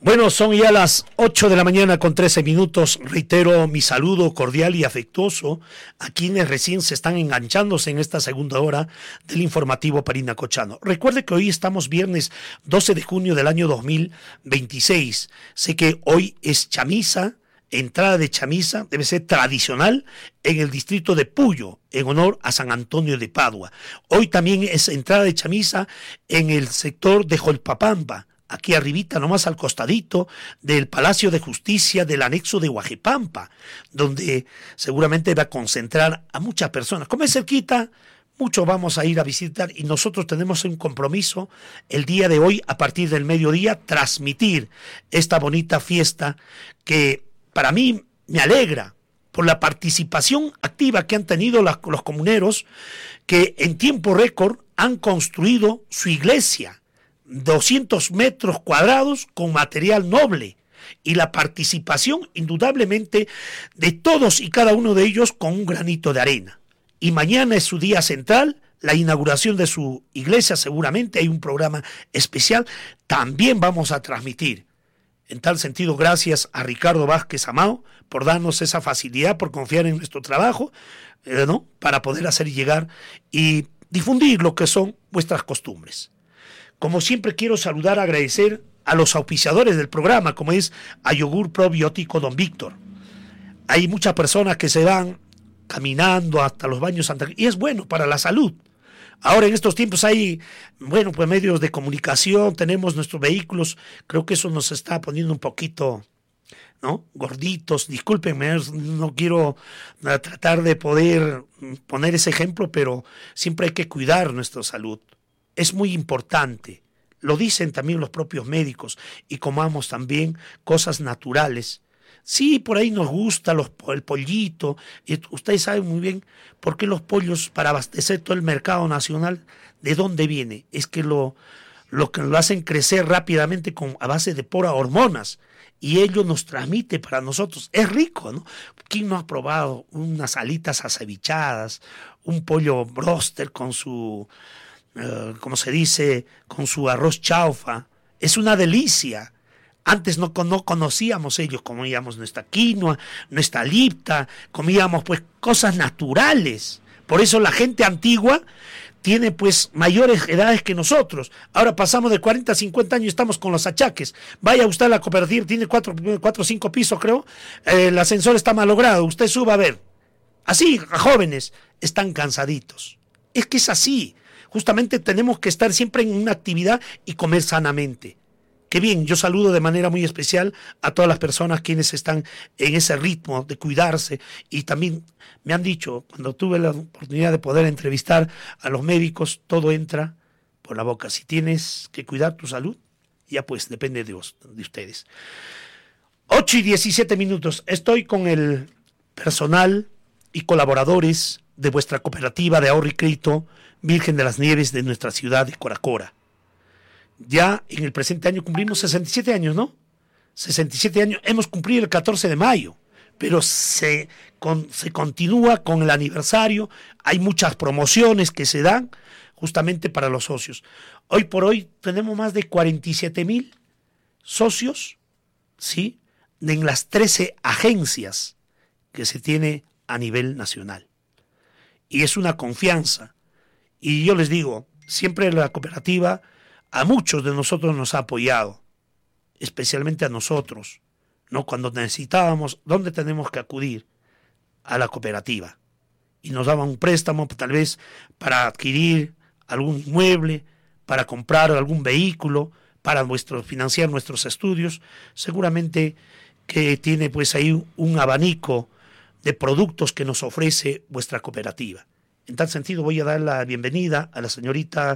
Bueno, son ya las 8 de la mañana con 13 minutos. Reitero mi saludo cordial y afectuoso a quienes recién se están enganchándose en esta segunda hora del informativo Parinacochano. Recuerde que hoy estamos viernes 12 de junio del año 2026. Sé que hoy es chamisa, entrada de chamisa, debe ser tradicional en el distrito de Puyo, en honor a San Antonio de Padua. Hoy también es entrada de chamisa en el sector de Jolpapamba, aquí arribita, nomás al costadito del Palacio de Justicia del anexo de Huajipampa, donde seguramente va a concentrar a muchas personas. Como es cerquita, muchos vamos a ir a visitar y nosotros tenemos un compromiso el día de hoy, a partir del mediodía, transmitir esta bonita fiesta que para mí me alegra por la participación activa que han tenido los comuneros, que en tiempo récord han construido su iglesia, 200 metros cuadrados con material noble, y la participación indudablemente de todos y cada uno de ellos con un granito de arena. Y mañana es su día central, la inauguración de su iglesia, seguramente hay un programa especial, también vamos a transmitir. En tal sentido, gracias a Ricardo Vázquez Amao por darnos esa facilidad, por confiar en nuestro trabajo, ¿no? Para poder hacer llegar y difundir lo que son vuestras costumbres. Como siempre, quiero saludar, agradecer a los auspiciadores del programa, como es a Yogur Probiótico Don Víctor. Hay muchas personas que se van caminando hasta los baños y es bueno para la salud. Ahora en estos tiempos hay, bueno, pues medios de comunicación, tenemos nuestros vehículos, creo que eso nos está poniendo un poquito, ¿no? Gorditos, discúlpenme, no quiero tratar de poder poner ese ejemplo, pero siempre hay que cuidar nuestra salud. Es muy importante, lo dicen también los propios médicos, y comamos también cosas naturales. Sí, por ahí nos gusta el pollito, y ustedes saben muy bien por qué los pollos, para abastecer todo el mercado nacional, ¿de dónde viene? Es que lo que lo hacen crecer rápidamente a base de puras hormonas, y ello nos transmite para nosotros. Es rico, ¿no? ¿Quién no ha probado unas alitas acevichadas, un pollo bróster con su, como se dice, con su arroz chaufa? Es una delicia. Antes no conocíamos ellos, comíamos nuestra quinoa, nuestra lipta, comíamos pues cosas naturales. Por eso la gente antigua tiene pues mayores edades que nosotros. Ahora pasamos de 40 a 50 años y estamos con los achaques. Vaya usted a la cooperativa, tiene 4 o 5 pisos creo, el ascensor está malogrado, usted suba a ver. Así, jóvenes, están cansaditos. Es que es así. Justamente tenemos que estar siempre en una actividad y comer sanamente. Qué bien, yo saludo de manera muy especial a todas las personas quienes están en ese ritmo de cuidarse, y también me han dicho, cuando tuve la oportunidad de poder entrevistar a los médicos, todo entra por la boca. Si tienes que cuidar tu salud, ya pues depende de ustedes. 8:17 minutos, estoy con el personal y colaboradores de vuestra cooperativa de ahorro y crédito Virgen de las Nieves de nuestra ciudad de Coracora. Ya en el presente año cumplimos 67 años, ¿no? 67 años, hemos cumplido el 14 de mayo, pero se continúa con el aniversario, hay muchas promociones que se dan justamente para los socios. Hoy por hoy tenemos más de 47,000 socios, ¿sí? En las 13 agencias que se tiene a nivel nacional. Y es una confianza. Y yo les digo, siempre la cooperativa a muchos de nosotros nos ha apoyado, especialmente a nosotros, ¿no? Cuando necesitábamos, ¿dónde tenemos que acudir? A la cooperativa. Y nos daban un préstamo, tal vez para adquirir algún inmueble, para comprar algún vehículo, para financiar nuestros estudios. Seguramente que tiene pues ahí un abanico de productos que nos ofrece vuestra cooperativa. En tal sentido voy a dar la bienvenida a la señorita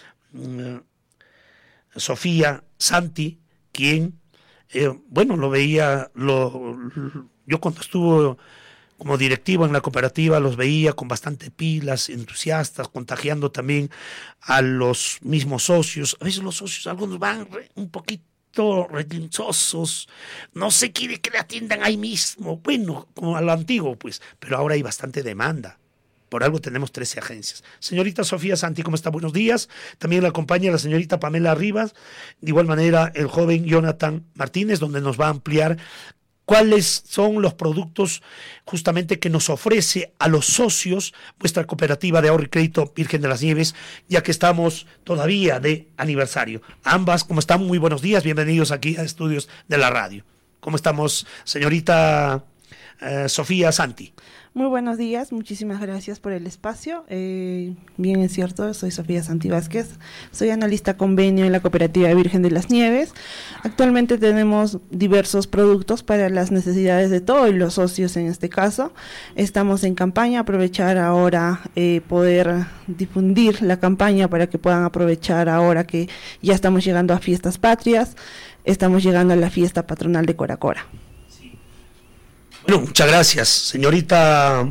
Sofía Santi, quien, lo veía, yo cuando estuvo como directivo en la cooperativa los veía con bastante pilas, entusiastas, contagiando también a los mismos socios. A veces los socios, algunos van un poquito relinchosos, no se quiere que le atiendan ahí mismo, bueno, como a lo antiguo pues, pero ahora hay bastante demanda. Por algo tenemos 13 agencias. Señorita Sofía Santi, ¿cómo está? Buenos días. También la acompaña la señorita Pamela Rivas. De igual manera, el joven Jonathan Martínez, donde nos va a ampliar cuáles son los productos justamente que nos ofrece a los socios vuestra cooperativa de ahorro y crédito Virgen de las Nieves, ya que estamos todavía de aniversario. Ambas, ¿cómo están? Muy buenos días. Bienvenidos aquí a Estudios de la Radio. ¿Cómo estamos, señorita Sofía Santi? Muy buenos días, muchísimas gracias por el espacio. Bien es cierto, soy Sofía Santi Vázquez, soy analista convenio en la cooperativa Virgen de las Nieves. Actualmente tenemos diversos productos para las necesidades de todos los socios en este caso. Estamos en campaña, aprovechar ahora poder difundir la campaña para que puedan aprovechar ahora que ya estamos llegando a fiestas patrias, estamos llegando a la fiesta patronal de Coracora. Bueno, muchas gracias, señorita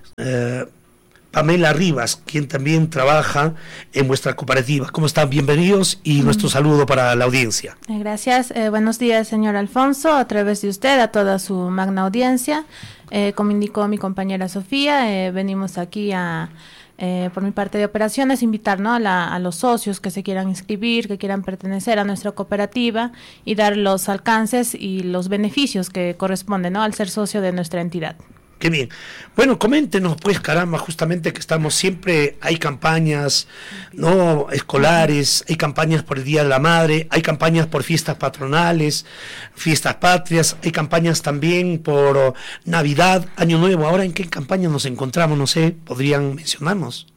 Pamela Rivas, quien también trabaja en vuestra cooperativa. ¿Cómo están? Bienvenidos y nuestro saludo para la audiencia. Gracias, buenos días, señor Alfonso, a través de usted, a toda su magna audiencia. Como indicó mi compañera Sofía, venimos aquí por mi parte de operaciones, invitar, ¿no?, a los socios que se quieran inscribir, que quieran pertenecer a nuestra cooperativa y dar los alcances y los beneficios que corresponden, ¿no?, al ser socio de nuestra entidad. Qué bien. Bueno, coméntenos, pues, caramba, justamente que estamos siempre, hay campañas, ¿no?, escolares, hay campañas por el Día de la Madre, hay campañas por fiestas patronales, fiestas patrias, hay campañas también por Navidad, Año Nuevo. Ahora, ¿en qué campaña nos encontramos? No sé, ¿podrían mencionarnos?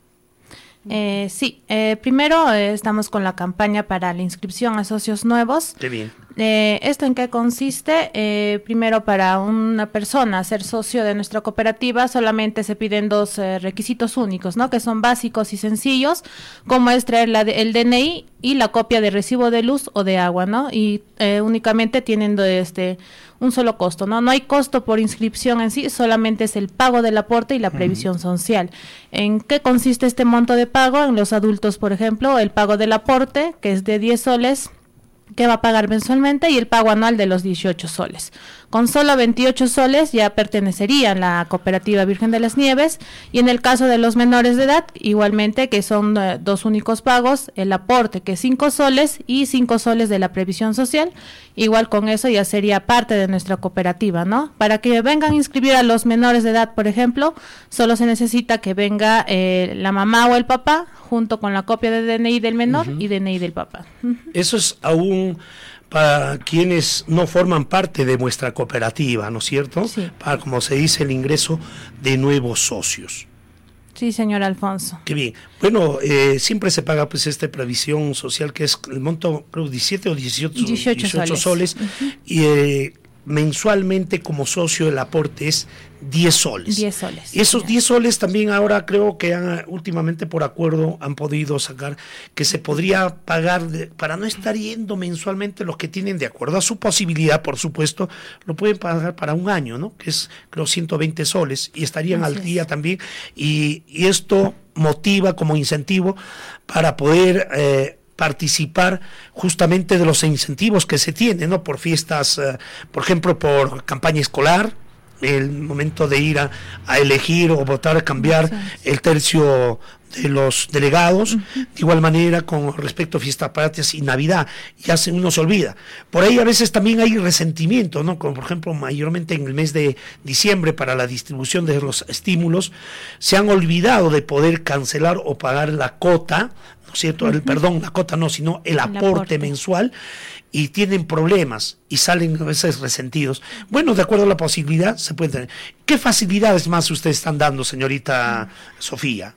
Sí, primero estamos con la campaña para la inscripción a socios nuevos. Qué bien. ¿Esto en qué consiste? Primero, para una persona ser socio de nuestra cooperativa solamente se piden dos requisitos únicos, ¿no?, que son básicos y sencillos, como es traer el DNI y la copia de recibo de luz o de agua, ¿no? Y únicamente tienen un solo costo, ¿no? No hay costo por inscripción en sí, solamente es el pago del aporte y la previsión social. ¿En qué consiste este monto de pago? En los adultos, por ejemplo, el pago del aporte, que es de 10 soles, que va a pagar mensualmente, y el pago anual de los 18 soles. Con solo 28 soles ya pertenecería a la cooperativa Virgen de las Nieves, y en el caso de los menores de edad, igualmente, que son dos únicos pagos, el aporte, que es 5 soles, y 5 soles de la previsión social, igual con eso ya sería parte de nuestra cooperativa, ¿no? Para que vengan a inscribir a los menores de edad, por ejemplo, solo se necesita que venga la mamá o el papá, junto con la copia de DNI del menor y DNI del papá. Eso es aún para quienes no forman parte de vuestra cooperativa, ¿no es cierto? Sí. Para, como se dice, el ingreso de nuevos socios. Sí, señor Alfonso. Qué bien. Bueno, siempre se paga pues esta previsión social, que es el monto, creo, 17 o 18 soles. Y mensualmente como socio el aporte es 10 soles. 10 soles. Y esos 10 soles también ahora creo que últimamente por acuerdo han podido sacar que se podría pagar para no estar yendo mensualmente. Los que tienen, de acuerdo a su posibilidad, por supuesto, lo pueden pagar para un año, ¿no? Que es, creo, 120 soles y estarían al día también. Y esto motiva como incentivo para poder participar justamente de los incentivos que se tienen, ¿no? Por fiestas, por ejemplo, por campaña escolar, el momento de ir a elegir o votar, cambiar el tercio de los delegados, de igual manera con respecto a fiestas patrias y Navidad, ya uno se olvida. Por ahí a veces también hay resentimiento, ¿no? Como por ejemplo, mayormente en el mes de diciembre, para la distribución de los estímulos, se han olvidado de poder cancelar o pagar la cota, ¿no es cierto? Perdón, la cota no, sino el aporte mensual, y tienen problemas y salen a veces resentidos. Bueno, de acuerdo a la posibilidad se puede tener. ¿Qué facilidades más ustedes están dando, señorita Sofía,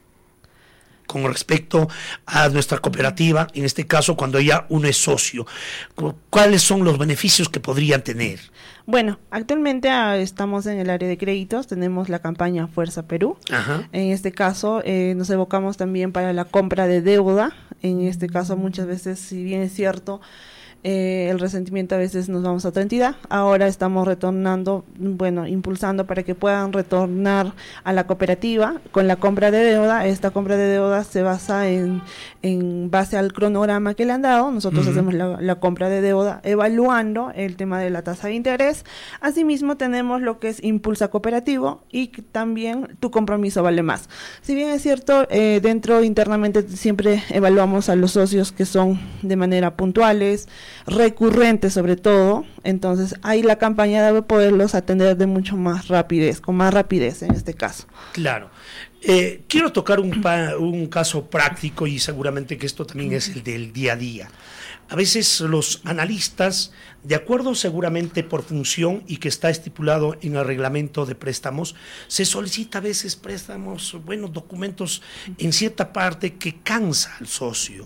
con respecto a nuestra cooperativa, en este caso cuando ya uno es socio? ¿Cuáles son los beneficios que podrían tener? Bueno, actualmente estamos en el área de créditos, tenemos la campaña Fuerza Perú. En este caso nos evocamos también para la compra de deuda. En este caso muchas veces, si bien es cierto, el resentimiento a veces nos vamos a otra entidad. Ahora estamos retornando, bueno, impulsando para que puedan retornar a la cooperativa con la compra de deuda. Esta compra de deuda se basa en base al cronograma que le han dado. Nosotros hacemos la compra de deuda evaluando el tema de la tasa de interés. Asimismo tenemos lo que es Impulsa Cooperativo y también Tu Compromiso Vale Más. Si bien es cierto, dentro internamente siempre evaluamos a los socios que son de manera puntuales, recurrentes sobre todo, entonces ahí la campaña debe poderlos atender de mucho más rapidez, con más rapidez en este caso. Claro. Quiero tocar un caso práctico y seguramente que esto también es el del día a día. A veces los analistas, de acuerdo seguramente por función y que está estipulado en el reglamento de préstamos, se solicita a veces préstamos, documentos en cierta parte que cansa al socio.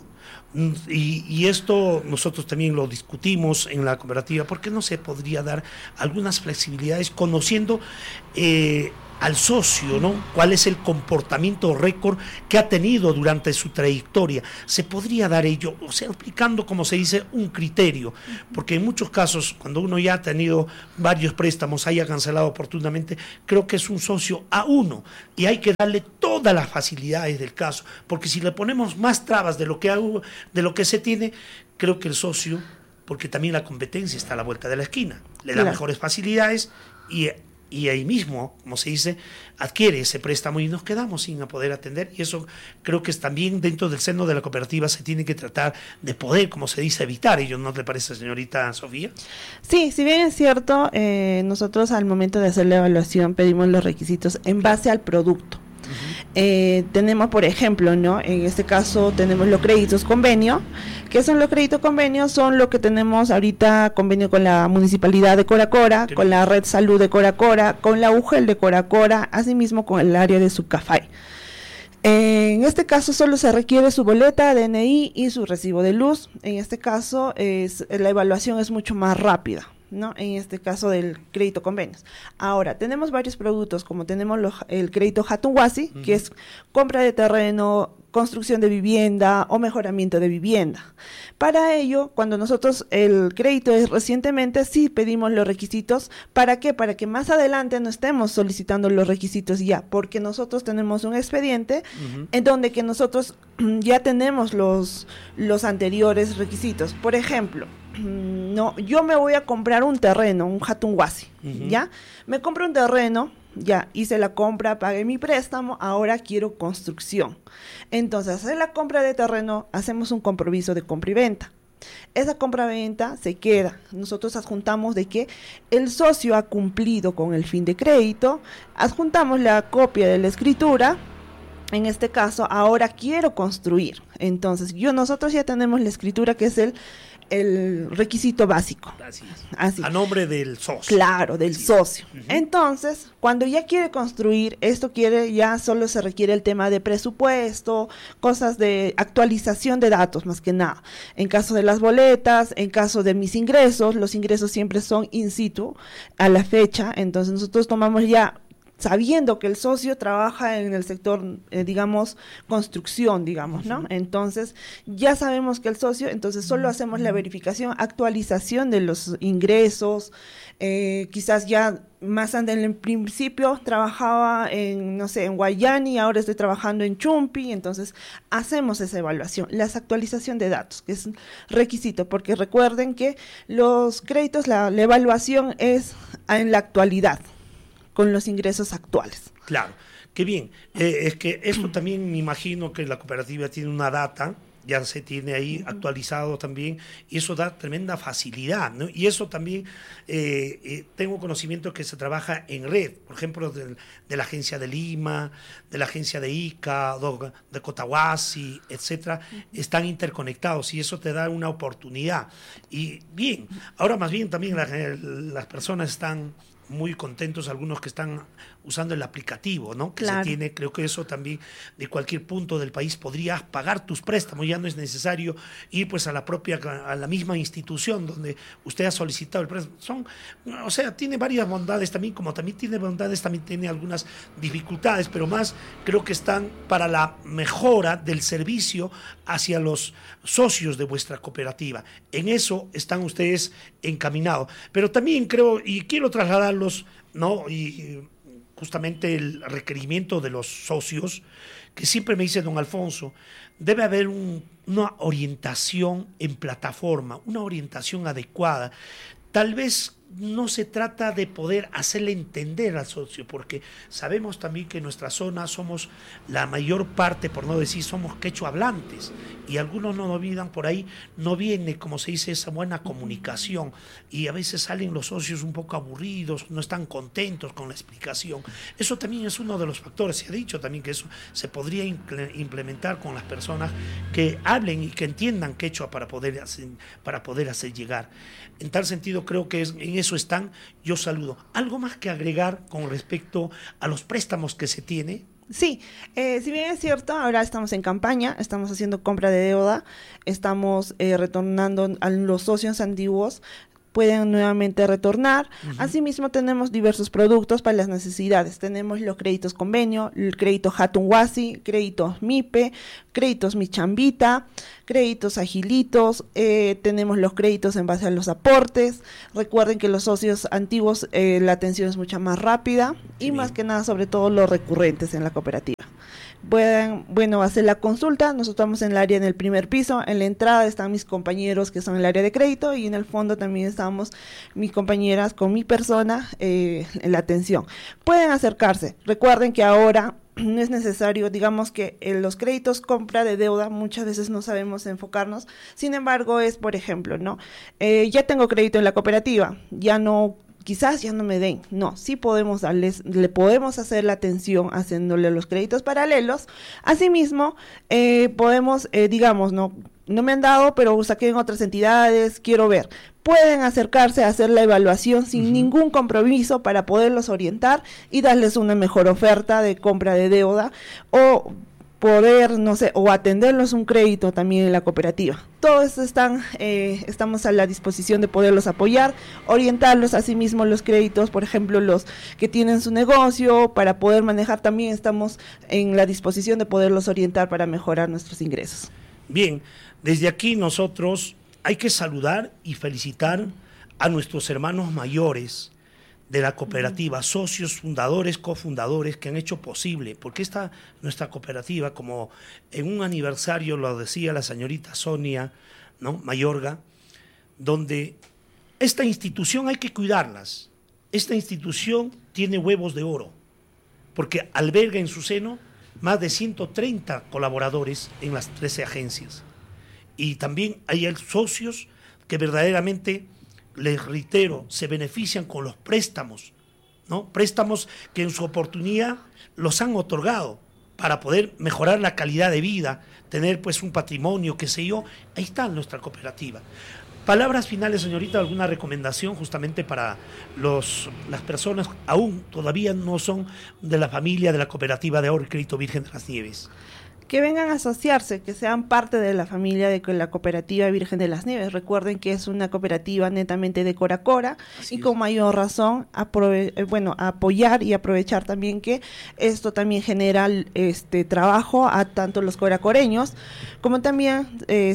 Y esto nosotros también lo discutimos en la cooperativa, porque no se podría dar algunas flexibilidades conociendo al socio, ¿no? ¿Cuál es el comportamiento récord que ha tenido durante su trayectoria? Se podría dar ello, o sea, aplicando, como se dice, un criterio, porque en muchos casos, cuando uno ya ha tenido varios préstamos, haya cancelado oportunamente, creo que es un socio a uno, y hay que darle todas las facilidades del caso, porque si le ponemos más trabas de lo que se tiene, creo que el socio, porque también la competencia está a la vuelta de la esquina, le da mejores facilidades y ahí mismo, como se dice, adquiere ese préstamo y nos quedamos sin poder atender, y eso creo que es también dentro del seno de la cooperativa se tiene que tratar de poder, como se dice, evitar ello. ¿No le parece, señorita Sofía? Sí, si bien es cierto, nosotros al momento de hacer la evaluación pedimos los requisitos en base al producto. Tenemos, por ejemplo, ¿no? En este caso tenemos los créditos convenio. ¿Qué son los créditos convenios? Son lo que tenemos ahorita convenio con la Municipalidad de Coracora, con la Red Salud de Coracora, con la UGEL de Coracora, asimismo con el área de Subcafay. En este caso solo se requiere su boleta, DNI y su recibo de luz. En este caso la evaluación es mucho más rápida, ¿no? En este caso del crédito convenios. Ahora, tenemos varios productos, como tenemos el crédito Hatunwasi, que es compra de terreno, construcción de vivienda o mejoramiento de vivienda. Para ello, cuando nosotros el crédito es recientemente, sí pedimos los requisitos. ¿Para qué? Para que más adelante no estemos solicitando los requisitos ya, porque nosotros tenemos un expediente en donde que nosotros ya tenemos los anteriores requisitos. Por ejemplo, no, yo me voy a comprar un terreno, un Hatunwasi, ¿ya? Me compro un terreno, ya, hice la compra, pagué mi préstamo, ahora quiero construcción. Entonces, hacer la compra de terreno, hacemos un compromiso de compra y venta. Esa compra-venta se queda. Nosotros adjuntamos de que el socio ha cumplido con el fin de crédito, adjuntamos la copia de la escritura. En este caso, ahora quiero construir. Entonces, nosotros ya tenemos la escritura, que es el requisito básico. Así. A nombre del socio. Claro, del socio. Entonces, cuando ya quiere construir, ya solo se requiere el tema de presupuesto, cosas de actualización de datos, más que nada. En caso de las boletas, en caso de mis ingresos, los ingresos siempre son in situ a la fecha. Entonces, nosotros tomamos ya, sabiendo que el socio trabaja en el sector, construcción, ¿no? Entonces, ya sabemos que el socio, entonces solo hacemos la verificación, actualización de los ingresos, quizás ya más antes, en principio trabajaba en Guayani, ahora estoy trabajando en Chumpi, entonces hacemos esa evaluación, la actualización de datos, que es un requisito, porque recuerden que los créditos, la evaluación es en la actualidad, con los ingresos actuales. Claro, qué bien. Es que esto también me imagino que la cooperativa tiene una data, ya se tiene ahí actualizado también, y eso da tremenda facilidad, ¿no? Y eso también tengo conocimiento que se trabaja en red, por ejemplo, de la agencia de Lima, de la agencia de Ica, de Cotahuasi, etcétera, están interconectados y eso te da una oportunidad. Y bien, ahora más bien también las personas están muy contentos algunos que están usando el aplicativo, ¿no? Que claro. se tiene, creo que eso también de cualquier punto del país podrías pagar tus préstamos, ya no es necesario ir pues a la misma institución donde usted ha solicitado el préstamo. O sea, tiene varias bondades también, como también tiene bondades, también tiene algunas dificultades, pero más creo que están para la mejora del servicio hacia los socios de vuestra cooperativa. En eso están ustedes encaminados. Pero también creo, y quiero trasladarlos, ¿no? Y justamente el requerimiento de los socios, que siempre me dice don Alfonso, debe haber una orientación en plataforma, una orientación adecuada. Tal vez no se trata de poder hacerle entender al socio, porque sabemos también que en nuestra zona somos la mayor parte, por no decir somos quechua hablantes, y algunos no olvidan por ahí, no viene, como se dice, esa buena comunicación, y a veces salen los socios un poco aburridos, no están contentos con la explicación. Eso también es uno de los factores. Se ha dicho también que eso se podría implementar con las personas que hablen y que entiendan quechua para poder hacer llegar. En tal sentido, creo que en eso están. Yo saludo. ¿Algo más que agregar con respecto a los préstamos que se tiene? Sí, si bien es cierto, ahora estamos en campaña, estamos haciendo compra de deuda, estamos retornando a los socios antiguos, pueden nuevamente retornar. Asimismo, tenemos diversos productos para las necesidades. Tenemos los créditos convenio, el crédito Hatunwasi, créditos MIPE, créditos Michambita, créditos Agilitos, tenemos los créditos en base a los aportes. Recuerden que los socios antiguos, la atención es mucho más rápida y más que nada, sobre todo los recurrentes en la cooperativa. Pueden, hacer la consulta. Nosotros estamos en el área, en el primer piso. En la entrada están mis compañeros que son en el área de crédito, y en el fondo también estamos mis compañeras con mi persona en la atención. Pueden acercarse. Recuerden que ahora no es necesario, digamos que en los créditos compra de deuda muchas veces no sabemos enfocarnos. Sin embargo, es, por ejemplo, ¿no? Ya tengo crédito en la cooperativa, quizás ya no me den. No, sí podemos le podemos hacer la atención haciéndole los créditos paralelos. Asimismo, podemos, digamos, no me han dado, pero saqué en otras entidades, quiero ver. Pueden acercarse a hacer la evaluación sin ningún compromiso para poderlos orientar y darles una mejor oferta de compra de deuda, o poder, no sé, o atenderlos un crédito también en la cooperativa. Todos estamos a la disposición de poderlos apoyar, orientarlos. Asimismo, los créditos, por ejemplo, los que tienen su negocio, para poder manejar, también estamos en la disposición de poderlos orientar para mejorar nuestros ingresos. Bien, desde aquí nosotros hay que saludar y felicitar a nuestros hermanos mayores de la cooperativa, socios, fundadores, cofundadores, que han hecho posible, porque nuestra cooperativa, como en un aniversario lo decía la señorita Sonia, ¿no?, Mayorga, donde esta institución hay que cuidarlas. Esta institución tiene huevos de oro, porque alberga en su seno más de 130 colaboradores en las 13 agencias. Y también hay socios que verdaderamente, les reitero, se benefician con los préstamos, ¿no? Préstamos que en su oportunidad los han otorgado para poder mejorar la calidad de vida, tener pues un patrimonio, qué sé yo. Ahí está nuestra cooperativa. Palabras finales, señorita, alguna recomendación justamente para las personas aún todavía no son de la familia de la cooperativa de ahorro y crédito Virgen de las Nieves. Que vengan a asociarse, que sean parte de la familia de la cooperativa Virgen de las Nieves. Recuerden que es una cooperativa netamente de Cora Cora, y con mayor razón apoyar y aprovechar también que esto también genera trabajo a tanto los coracoreños como también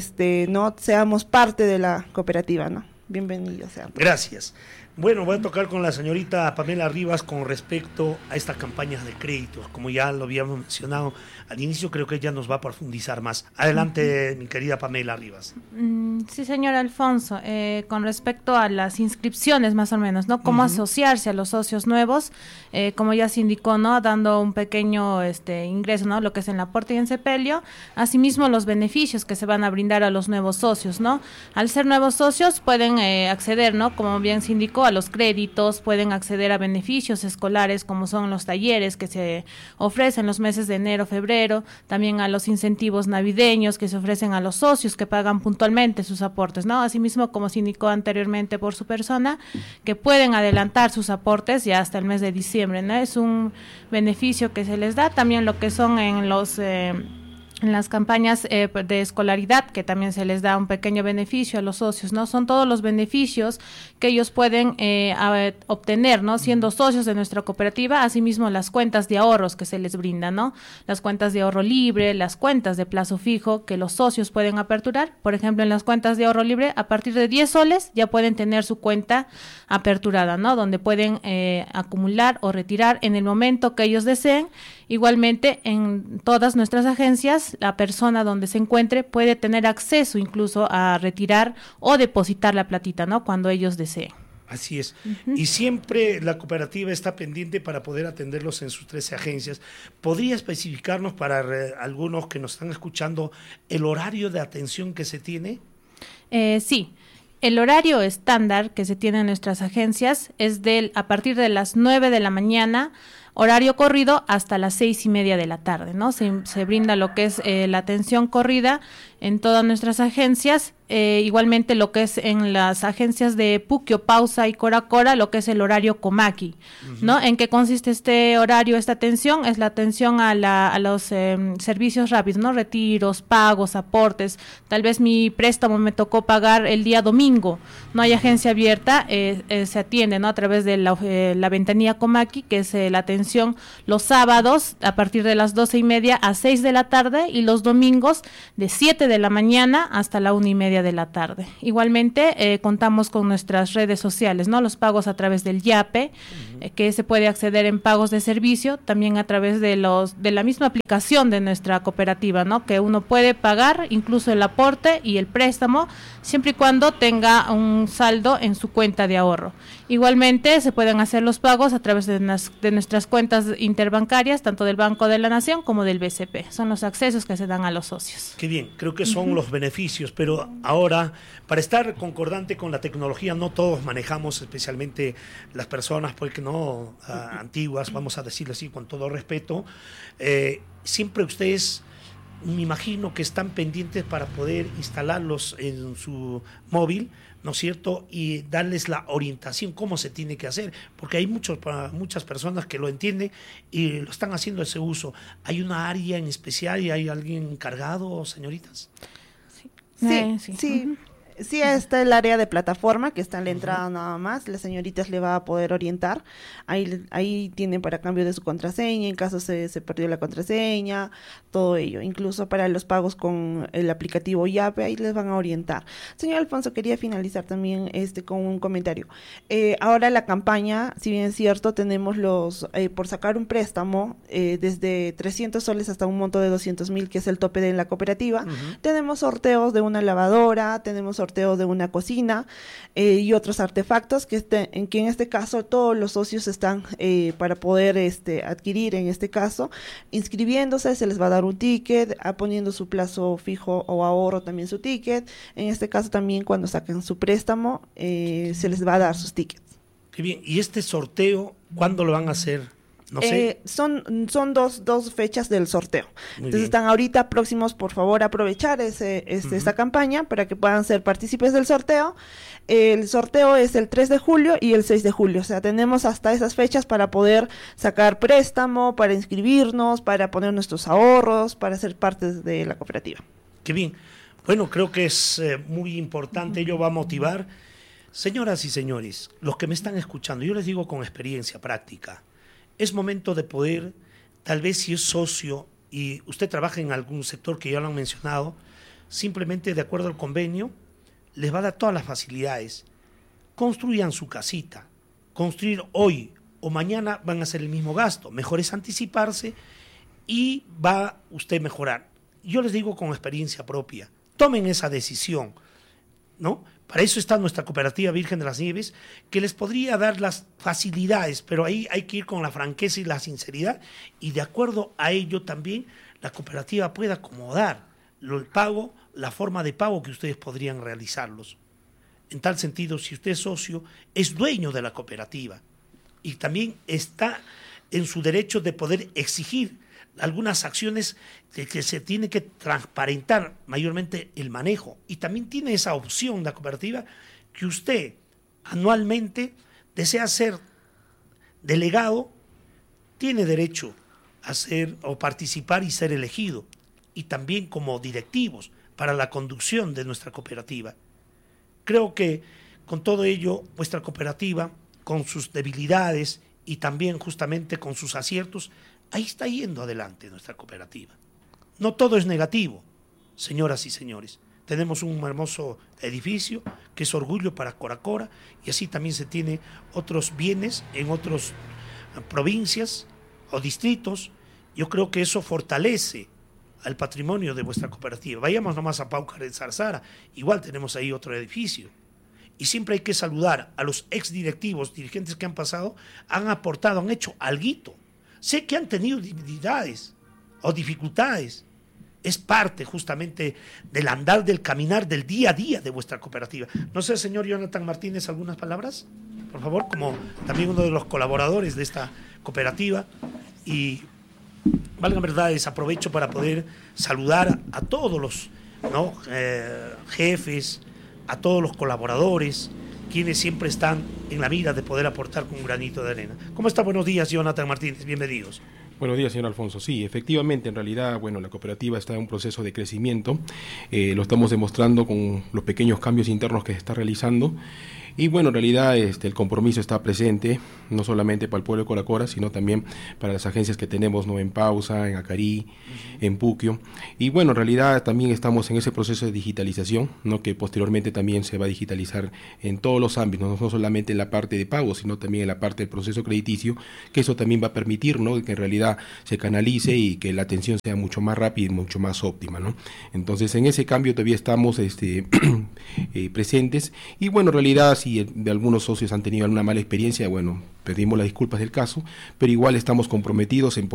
no seamos parte de la cooperativa, ¿no? Bienvenidos sean. Gracias. Bueno, voy a tocar con la señorita Pamela Rivas con respecto a estas campañas de créditos. Como ya lo habíamos mencionado al inicio, creo que ella nos va a profundizar más. Adelante, mi querida Pamela Rivas. Sí, señor Alfonso, con respecto a las inscripciones más o menos, ¿no? Cómo asociarse a los socios nuevos, como ya se indicó, ¿no? Dando un pequeño ingreso, ¿no? Lo que es en el aporte y en sepelio. Asimismo, los beneficios que se van a brindar a los nuevos socios, ¿no? Al ser nuevos socios pueden acceder, ¿no? Como bien se indicó, único, a los créditos, pueden acceder a beneficios escolares como son los talleres que se ofrecen los meses de enero, febrero, también a los incentivos navideños que se ofrecen a los socios que pagan puntualmente sus aportes, ¿no? Asimismo, como se indicó anteriormente por su persona, que pueden adelantar sus aportes ya hasta el mes de diciembre, ¿no? Es un beneficio que se les da, también lo que son en las campañas de escolaridad, que también se les da un pequeño beneficio a los socios, ¿no? Son todos los beneficios que ellos pueden obtener, ¿no? Siendo socios de nuestra cooperativa, asimismo las cuentas de ahorros que se les brindan, ¿no? Las cuentas de ahorro libre, las cuentas de plazo fijo que los socios pueden aperturar. Por ejemplo, en las cuentas de ahorro libre, a partir de 10 soles ya pueden tener su cuenta aperturada, ¿no? Donde pueden acumular o retirar en el momento que ellos deseen. Igualmente, en todas nuestras agencias, la persona donde se encuentre puede tener acceso incluso a retirar o depositar la platita, ¿no? Cuando ellos deseen. Así es. Y siempre la cooperativa está pendiente para poder atenderlos en sus 13 agencias. ¿Podría especificarnos para algunos que nos están escuchando el horario de atención que se tiene? Sí. El horario estándar que se tiene en nuestras agencias es a partir de las 9 de la mañana, horario corrido, hasta las 6:30 de la tarde, ¿no? Se brinda lo que es la atención corrida en todas nuestras agencias, igualmente lo que es en las agencias de Puquio, Pausa y Cora Cora, lo que es el horario Comaqui, ¿no? ¿En qué consiste este horario, esta atención? Es la atención a los servicios rápidos, ¿no? Retiros, pagos, aportes. Tal vez mi préstamo me tocó pagar el día domingo, no hay agencia abierta, se atiende, ¿no? A través de la ventanilla Comaqui, que es la atención los sábados a partir de las 12:30 a 6 de la tarde y los domingos de 7 de la mañana hasta la 1:30 de la tarde. Igualmente contamos con nuestras redes sociales, ¿no? Los pagos a través del YAPE, que se puede acceder en pagos de servicio, también a través de la misma aplicación de nuestra cooperativa, ¿no? Que uno puede pagar incluso el aporte y el préstamo, siempre y cuando tenga un saldo en su cuenta de ahorro. Igualmente se pueden hacer los pagos a través de nuestras cuentas interbancarias, tanto del Banco de la Nación como del BCP. Son los accesos que se dan a los socios. Qué bien, creo que son los beneficios, pero ahora, para estar concordante con la tecnología, no todos manejamos, especialmente las personas, pues que no antiguas, vamos a decirlo así con todo respeto, siempre ustedes, me imagino que están pendientes para poder instalarlos en su móvil, ¿no es cierto? Y darles la orientación, cómo se tiene que hacer, porque hay muchas personas que lo entienden y lo están haciendo ese uso. ¿Hay una área en especial y hay alguien encargado, señoritas? Sí. Sí, está el área de plataforma, que está en la entrada nada más. Las señoritas le va a poder orientar. Ahí tienen para cambio de su contraseña, en caso se perdió la contraseña, todo ello. Incluso para los pagos con el aplicativo YAPE, ahí les van a orientar. Señor Alfonso, quería finalizar también con un comentario. Ahora la campaña, si bien es cierto, tenemos por sacar un préstamo desde 300 soles hasta un monto de 200,000, que es el tope de la cooperativa. Tenemos sorteos de una lavadora, tenemos sorteos de una cocina y otros artefactos que en este caso todos los socios están para poder adquirir, en este caso, inscribiéndose. Se les va a dar un ticket, poniendo su plazo fijo o ahorro también su ticket. En este caso también cuando saquen su préstamo se les va a dar sus tickets. Qué bien. ¿Y este sorteo cuándo lo van a hacer? No sé. Son dos fechas del sorteo. Muy Entonces bien. están ahorita próximos, por favor, aprovechar esta campaña para que puedan ser partícipes del sorteo. El sorteo es el 3 de julio y el 6 de julio. O sea, tenemos hasta esas fechas para poder sacar préstamo, para inscribirnos, para poner nuestros ahorros, para ser parte de la cooperativa. Qué bien. Bueno, creo que es muy importante, ello va a motivar. Señoras y señores, los que me están escuchando, yo les digo con experiencia práctica, es momento de poder, tal vez si es socio y usted trabaja en algún sector que ya lo han mencionado, simplemente de acuerdo al convenio, les va a dar todas las facilidades. Construyan su casita. Construir hoy o mañana van a hacer el mismo gasto. Mejor es anticiparse y va usted a mejorar. Yo les digo con experiencia propia, tomen esa decisión, ¿no? Para eso está nuestra cooperativa Virgen de las Nieves, que les podría dar las facilidades, pero ahí hay que ir con la franqueza y la sinceridad, y de acuerdo a ello también la cooperativa puede acomodar el pago, la forma de pago que ustedes podrían realizarlos. en tal sentido, si usted es socio, es dueño de la cooperativa y también está en su derecho de poder exigir algunas acciones que se tiene que transparentar, mayormente el manejo. Y también tiene esa opción la cooperativa que usted anualmente desea ser delegado, tiene derecho a ser o participar y ser elegido, y también como directivos para la conducción de nuestra cooperativa. Creo que con todo ello, vuestra cooperativa, con sus debilidades y también justamente con sus aciertos, ahí está yendo adelante nuestra cooperativa. No todo es negativo, señoras y señores. Tenemos un hermoso edificio que es orgullo para Coracora, y así también se tiene otros bienes en otras provincias o distritos. Yo creo que eso fortalece al patrimonio de vuestra cooperativa. Vayamos nomás a Paucar de Zarzara, igual tenemos ahí otro edificio. Y siempre hay que saludar a los exdirectivos, dirigentes que han pasado, han aportado, han hecho alguito. Sé que han tenido debilidades o dificultades. Es parte justamente del andar, del caminar, del día a día de vuestra cooperativa. No sé, señor Jonathan Martínez, ¿algunas palabras? Por favor, como también uno de los colaboradores de esta cooperativa. Y valgan verdades, aprovecho para poder saludar a todos los jefes, a todos los colaboradores, quienes siempre están en la mira de poder aportar con un granito de arena. ¿Cómo está? Buenos días, Jonathan Martínez, bienvenidos. Buenos días, señor Alfonso. Sí, efectivamente, en realidad, la cooperativa está en un proceso de crecimiento, lo estamos demostrando con los pequeños cambios internos que se está realizando. Y en realidad el compromiso está presente, no solamente para el pueblo de Coracora, sino también para las agencias que tenemos, en Pausa, en Acarí, en Puquio. Y en realidad también estamos en ese proceso de digitalización, que posteriormente también se va a digitalizar en todos los ámbitos, no solamente en la parte de pago, sino también en la parte del proceso crediticio, que eso también va a permitir, que en realidad se canalice y que la atención sea mucho más rápida y mucho más óptima, Entonces, en ese cambio todavía estamos presentes, y en realidad, si de algunos socios han tenido alguna mala experiencia, pedimos las disculpas del caso, pero igual estamos comprometidos en